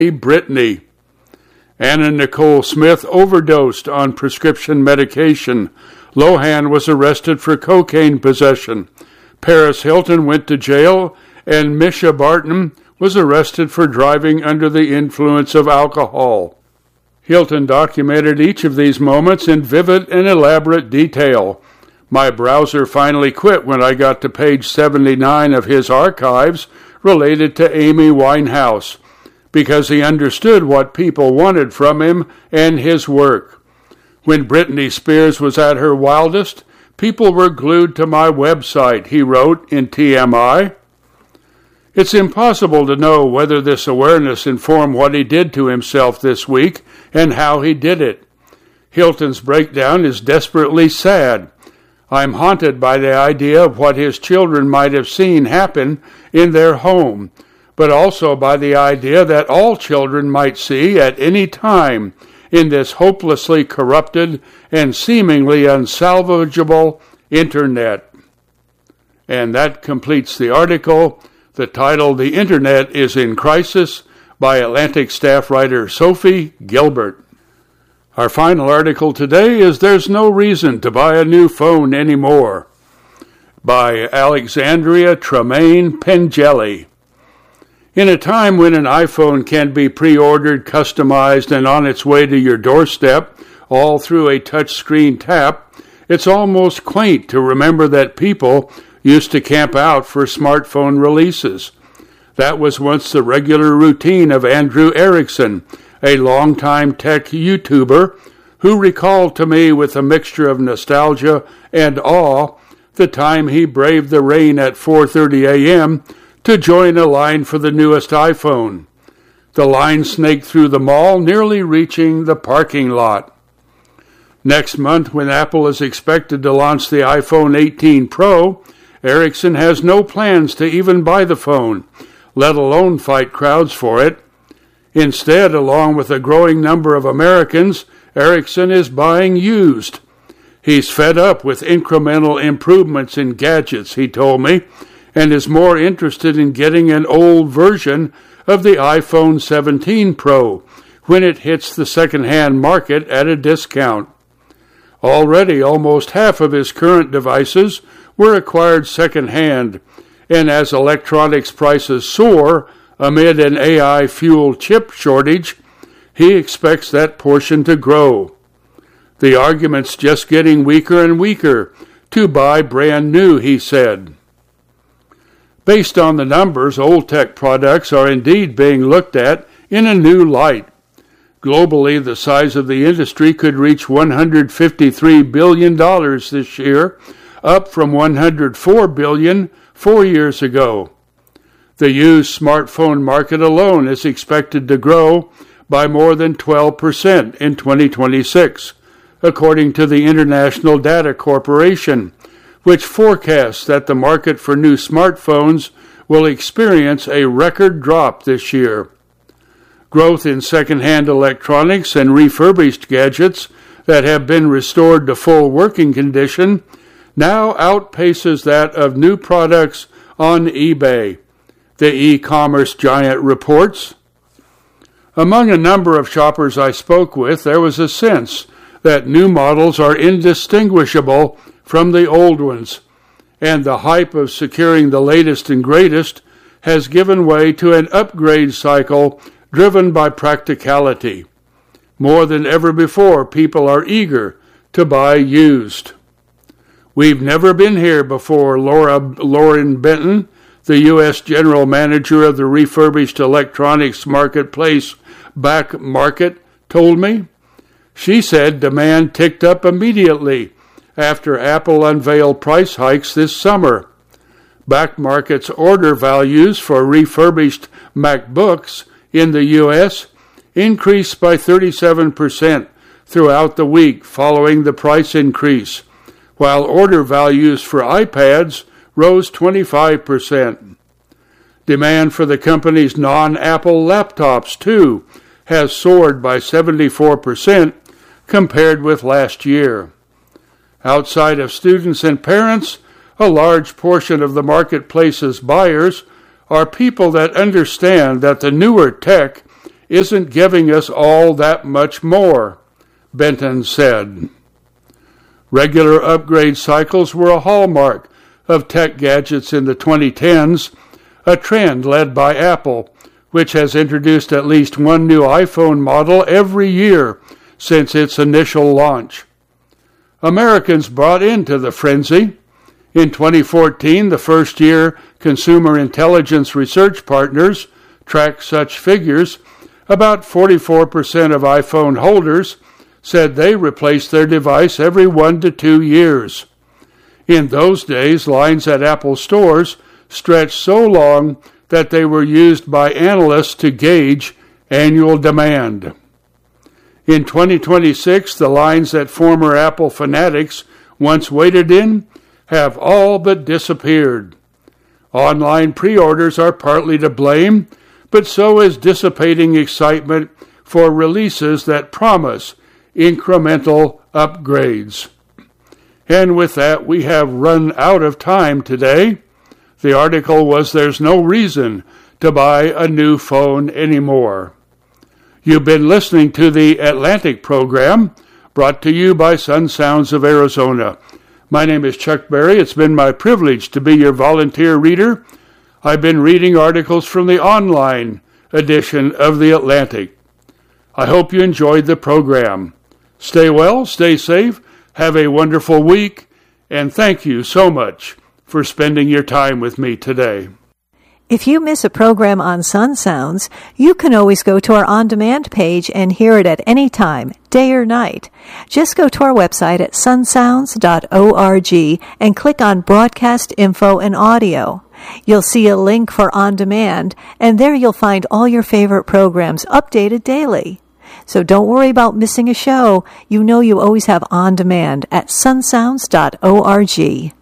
Brittany. Anna Nicole Smith overdosed on prescription medication. Lohan was arrested for cocaine possession. Paris Hilton went to jail, and Misha Barton was arrested for driving under the influence of alcohol. Hilton documented each of these moments in vivid and elaborate detail. My browser finally quit when I got to page 79 of his archives related to Amy Winehouse, because he understood what people wanted from him and his work. When Britney Spears was at her wildest, people were glued to my website, he wrote in TMI. It's impossible to know whether this awareness informed what he did to himself this week and how he did it. Hilton's breakdown is desperately sad. I'm haunted by the idea of what his children might have seen happen in their home, but also by the idea that all children might see at any time in this hopelessly corrupted and seemingly unsalvageable Internet. And that completes the article. The title, The Internet is in Crisis, by Atlantic staff writer Sophie Gilbert. Our final article today is There's No Reason to Buy a New Phone Anymore, by Alexandria Tremaine Pengelly. In a time when an iPhone can be pre-ordered, customized, and on its way to your doorstep, all through a touchscreen tap, it's almost quaint to remember that people used to camp out for smartphone releases. That was once the regular routine of Andrew Erickson, a longtime tech YouTuber, who recalled to me with a mixture of nostalgia and awe the time he braved the rain at 4:30 a.m. to join a line for the newest iPhone. The line snaked through the mall, nearly reaching the parking lot. Next month, when Apple is expected to launch the iPhone 18 Pro, Ericsson has no plans to even buy the phone, let alone fight crowds for it. Instead, along with a growing number of Americans, Ericsson is buying used. He's fed up with incremental improvements in gadgets, he told me, and is more interested in getting an old version of the iPhone 17 Pro when it hits the second-hand market at a discount. Already, almost half of his current devices were acquired second-hand, and as electronics prices soar amid an AI-fueled chip shortage, he expects that portion to grow. The argument's just getting weaker and weaker to buy brand new, he said. Based on the numbers, old tech products are indeed being looked at in a new light. Globally, the size of the industry could reach $153 billion this year, up from $104 billion 4 years ago. The used smartphone market alone is expected to grow by more than 12% in 2026, according to the International Data Corporation, which forecasts that the market for new smartphones will experience a record drop this year. Growth in second-hand electronics and refurbished gadgets that have been restored to full working condition now outpaces that of new products on eBay, the e-commerce giant reports. Among a number of shoppers I spoke with, there was a sense that new models are indistinguishable from the old ones, and the hype of securing the latest and greatest has given way to an upgrade cycle driven by practicality. More than ever before, people are eager to buy used. We've never been here before, Lauren Benton, the U.S. General Manager of the refurbished electronics marketplace Back Market, told me. She said demand ticked up immediately after Apple unveiled price hikes this summer. Back Market's order values for refurbished MacBooks in the U.S. increased by 37% throughout the week following the price increase, while order values for iPads rose 25%. Demand for the company's non-Apple laptops, too, has soared by 74% compared with last year. Outside of students and parents, a large portion of the marketplace's buyers are people that understand that the newer tech isn't giving us all that much more, Benton said. Regular upgrade cycles were a hallmark of tech gadgets in the 2010s, a trend led by Apple, which has introduced at least one new iPhone model every year since its initial launch. Americans bought into the frenzy. In 2014, the first-year Consumer Intelligence Research Partners tracked such figures. About 44% of iPhone holders said they replaced their device every 1 to 2 years. In those days, lines at Apple stores stretched so long that they were used by analysts to gauge annual demand. In 2026, the lines that former Apple fanatics once waited in have all but disappeared. Online pre-orders are partly to blame, but so is dissipating excitement for releases that promise incremental upgrades. And with that, we have run out of time today. The article was "There's no reason to buy a new phone anymore." You've been listening to the Atlantic program, brought to you by Sun Sounds of Arizona. My name is Chuck Berry. It's been my privilege to be your volunteer reader. I've been reading articles from the online edition of the Atlantic. I hope you enjoyed the program. Stay well, stay safe, have a wonderful week, and thank you so much for spending your time with me today. If you miss a program on Sun Sounds, you can always go to our on-demand page and hear it at any time, day or night. Just go to our website at sunsounds.org and click on Broadcast Info and Audio. You'll see a link for On Demand, and there you'll find all your favorite programs updated daily. So don't worry about missing a show. You know you always have On Demand at sunsounds.org.